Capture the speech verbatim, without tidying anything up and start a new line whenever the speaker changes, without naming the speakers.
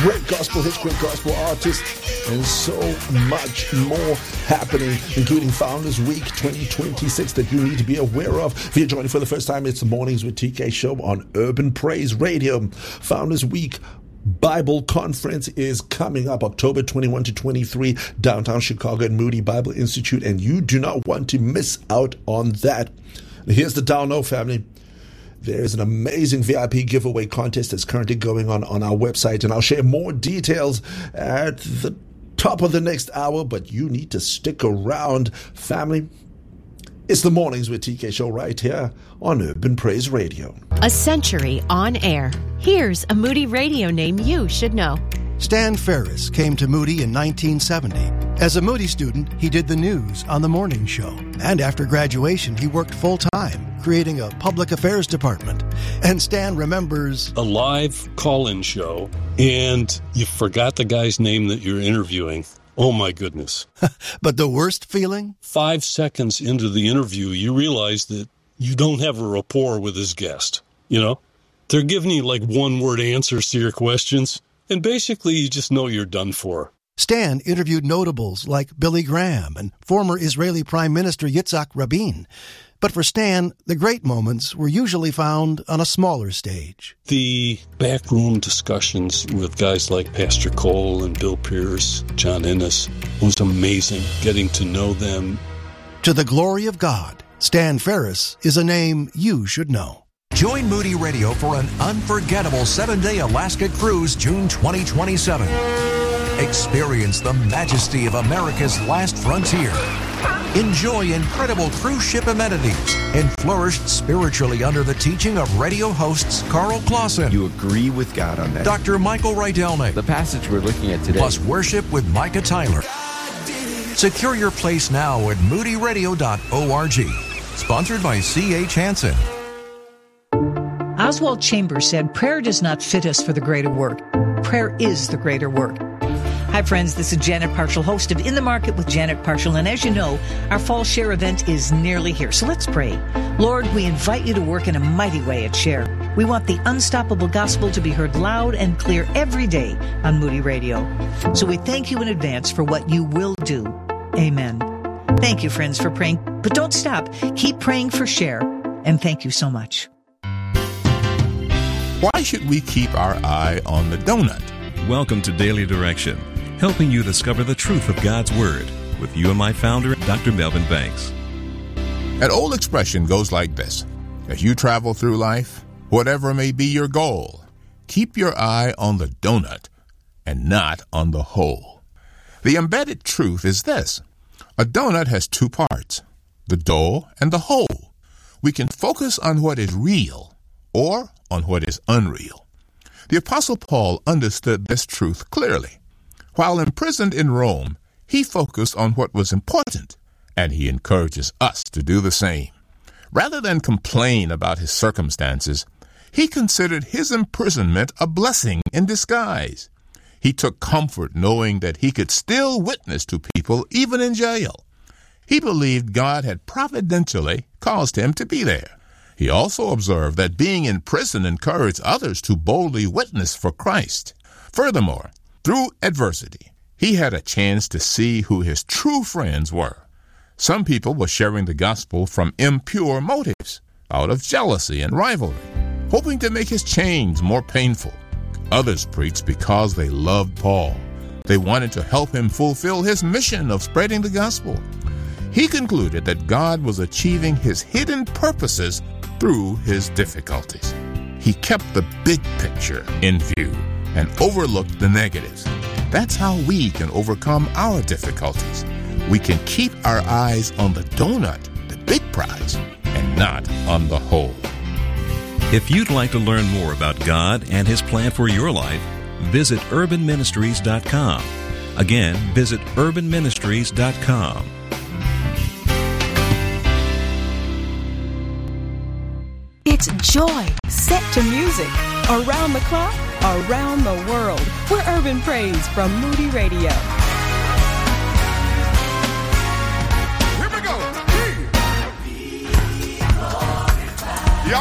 great gospel hits, great gospel artists, and so much more happening, including Founders Week twenty twenty-six that you need to be aware of. If you're joining for the first time, it's the Mornings with T K show on Urban Praise Radio. Founders Week Bible Conference is coming up October twenty-first to twenty-third, downtown Chicago at Moody Bible Institute, and you do not want to miss out on that. Here's the down low, family. There's an amazing V I P giveaway contest that's currently going on on our website, and I'll share more details at the top of the next hour, but you need to stick around, family. It's the Mornings with T K show right here on Urban Praise Radio.
A century on air. Here's a Moody Radio name you should know.
Stan Ferris came to Moody in nineteen seventy. As a Moody student, he did the news on the morning show. And after graduation, he worked full-time, creating a public affairs department. And Stan remembers
a live call-in show, and you forgot the guy's name that you're interviewing. Oh, my goodness.
But the worst feeling?
Five seconds into the interview, you realize that you don't have a rapport with his guest. You know, they're giving you like one-word answers to your questions, and basically you just know you're done for.
Stan interviewed notables like Billy Graham and former Israeli Prime Minister Yitzhak Rabin. But for Stan, the great moments were usually found on a smaller stage.
The backroom discussions with guys like Pastor Cole and Bill Pierce, John Ennis, was amazing getting to know them.
To the glory of God, Stan Ferris is a name you should know.
Join Moody Radio for an unforgettable seven-day Alaska cruise June twenty twenty-seven. Experience the majesty of America's last frontier. Enjoy incredible cruise ship amenities and flourish spiritually under the teaching of radio hosts Carl Clausen.
You agree with God on that.
Doctor Michael Rydelnik.
The passage we're looking at today.
Plus worship with Micah Tyler. Secure your place now at moody radio dot org. Sponsored by C H Hansen.
Oswald Chambers said, "Prayer does not fit us for the greater work. Prayer is the greater work." Hi, friends. This is Janet Parshall, host of In the Market with Janet Parshall. And as you know, our Fall Share event is nearly here. So let's pray. Lord, we invite you to work in a mighty way at Share. We want the unstoppable gospel to be heard loud and clear every day on Moody Radio. So we thank you in advance for what you will do. Amen. Thank you, friends, for praying. But don't stop. Keep praying for Share. And thank you so much.
Why should we keep our eye on the donut?
Welcome to Daily Direction, helping you discover the truth of God's Word with you and my founder, Doctor Melvin Banks.
An old expression goes like this: as you travel through life, whatever may be your goal, keep your eye on the donut and not on the hole. The embedded truth is this: a donut has two parts, the dough and the hole. We can focus on what is real or on what is unreal. The Apostle Paul understood this truth clearly. While imprisoned in Rome, he focused on what was important, and he encourages us to do the same. Rather than complain about his circumstances, he considered his imprisonment a blessing in disguise. He took comfort knowing that he could still witness to people even in jail. He believed God had providentially caused him to be there. He also observed that being in prison encouraged others to boldly witness for Christ. Furthermore, through adversity, he had a chance to see who his true friends were. Some people were sharing the gospel from impure motives, out of jealousy and rivalry, hoping to make his chains more painful. Others preached because they loved Paul. They wanted to help him fulfill his mission of spreading the gospel. He concluded that God was achieving his hidden purposes through his difficulties. He kept the big picture in view and overlooked the negatives. That's how we can overcome our difficulties. We can keep our eyes on the donut, the big prize, and not on the hole.
If you'd like to learn more about God and His plan for your life, visit urban ministries dot com. Again, visit urban ministries dot com.
It's joy set to music. Around the clock, around the world. We're Urban Praise from Moody Radio.